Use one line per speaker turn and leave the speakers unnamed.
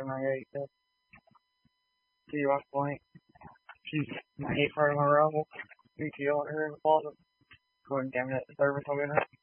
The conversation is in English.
98. See West Point. She's my 8 part of my rumble. BTO her in the closet. Go ahead and give me that service. I'll get her.